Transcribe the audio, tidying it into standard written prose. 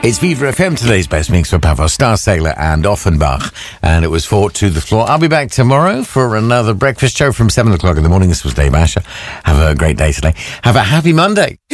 It's Viva FM, today's best mix for Pavo, Star Sailor and Offenbach. And it was fought to the floor. I'll be back tomorrow for another breakfast show from 7 o'clock in the morning. This was Dave Asher. Have a great day today. Have a happy Monday.